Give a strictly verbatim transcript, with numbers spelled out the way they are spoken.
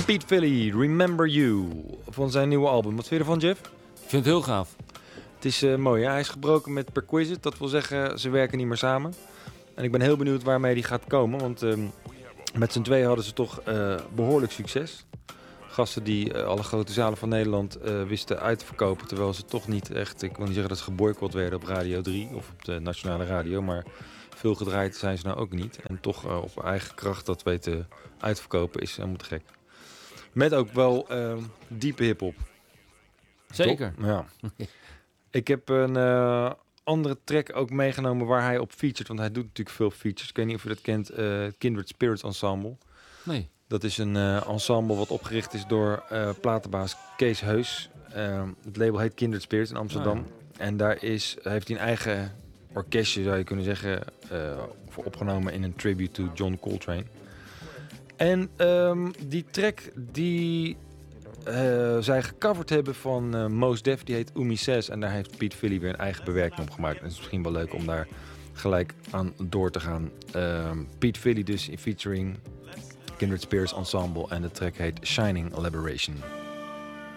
Pete Philly, Remember You, van zijn nieuwe album. Wat vind je ervan, Jeff? Ik vind het heel gaaf. Het is uh, mooi, ja? Hij is gebroken met Perquisite. Dat wil zeggen, ze werken niet meer samen. En ik ben heel benieuwd waarmee die gaat komen, want uh, met z'n tweeën hadden ze toch uh, behoorlijk succes. Gasten die uh, alle grote zalen van Nederland uh, wisten uit te verkopen, terwijl ze toch niet echt, ik wil niet zeggen dat ze geboycott werden op Radio drie of op de nationale radio, maar veel gedraaid zijn ze nou ook niet. En toch uh, op eigen kracht dat weten uitverkopen is helemaal te gek. Met ook wel uh, diepe hiphop. Zeker. Top? Ja. Ik heb een uh, andere track ook meegenomen waar hij op featured, want hij doet natuurlijk veel features. Ik weet niet of je dat kent, uh, Kindred Spirits Ensemble. Nee. Dat is een uh, ensemble wat opgericht is door uh, platenbaas Kees Heus. Uh, het label heet Kindred Spirits in Amsterdam. Oh ja. En daar is, heeft hij een eigen orkestje, zou je kunnen zeggen, uh, voor opgenomen in een tribute to John Coltrane. En um, die track die uh, zij gecoverd hebben van uh, Mos Def, die heet Umi Says. En daar heeft Pete Philly weer een eigen bewerking op gemaakt. En het is misschien wel leuk om daar gelijk aan door te gaan. Uh, Pete Philly dus in featuring Kindred Spirits Ensemble en de track heet Shining Elaboration.